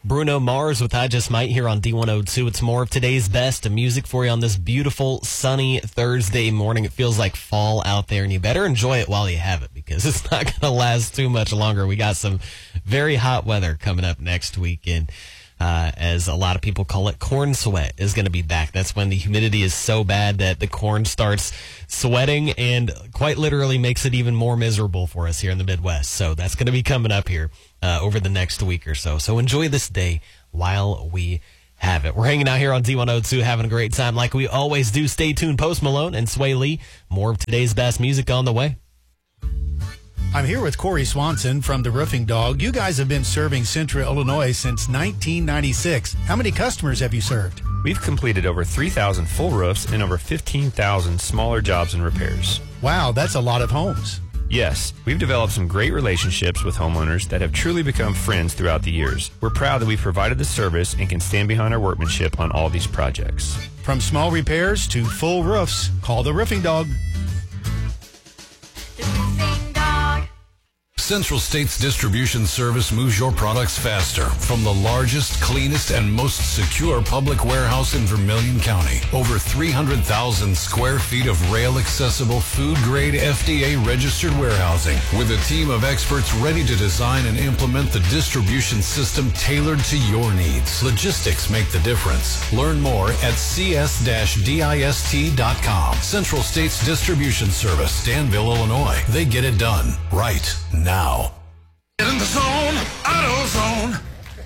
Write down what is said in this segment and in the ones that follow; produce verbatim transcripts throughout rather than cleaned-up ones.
Bruno Mars with I Just Might here on D one oh two. It's more of today's best music for you on this beautiful, sunny Thursday morning. It feels like fall out there, and you better enjoy it while you have it because it's not going to last too much longer. We got some very hot weather coming up next weekend. Uh, as a lot of people call it, corn sweat is going to be back. That's when the humidity is so bad that the corn starts sweating and quite literally makes it even more miserable for us here in the Midwest. So that's going to be coming up here uh, over the next week or so. So enjoy this day while we have it. We're hanging out here on D one oh two, having a great time like we always do. Stay tuned. Post Malone and Sway Lee. More of today's best music on the way. I'm here with Corey Swanson from The Roofing Dog. You guys have been serving Central Illinois since nineteen ninety-six. How many customers have you served? We've completed over three thousand full roofs and over fifteen thousand smaller jobs and repairs. Wow, that's a lot of homes. Yes, we've developed some great relationships with homeowners that have truly become friends throughout the years. We're proud that we've provided the service and can stand behind our workmanship on all these projects. From small repairs to full roofs, call The Roofing Dog. Central States Distribution Service moves your products faster from the largest, cleanest, and most secure public warehouse in Vermilion County. Over three hundred thousand square feet of rail-accessible, food-grade, F D A-registered warehousing with a team of experts ready to design and implement the distribution system tailored to your needs. Logistics make the difference. Learn more at c s dash dist dot com. Central States Distribution Service, Danville, Illinois. They get it done right now. Get in the zone, AutoZone.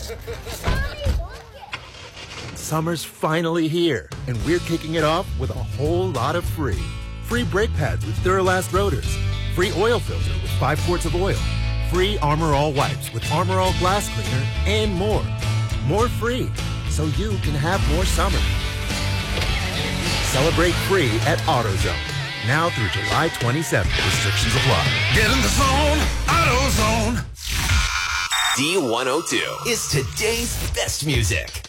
Summer's finally here, and we're kicking it off with a whole lot of free. Free brake pads with Duralast rotors. Free oil filter with five quarts of oil. Free Armor All wipes with Armor All glass cleaner, and more. More free, so you can have more summer. Celebrate free at AutoZone. Now through July twenty-seventh. Restrictions apply. Get in the zone, AutoZone. D one oh two is today's best music.